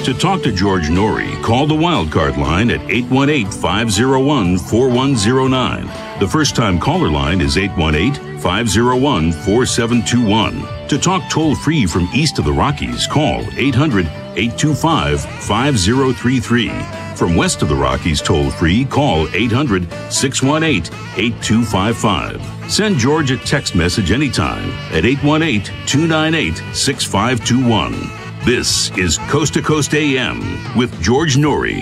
To talk to George Norrie, call the Wildcard line at 818-501-4109. The first-time caller line is 818-501-4721. To talk toll-free from east of the Rockies, call 800-825-5033. From west of the Rockies toll-free, call 800-618-8255. Send George a text message anytime at 818-298-6521. This is Coast to Coast AM with George Norrie.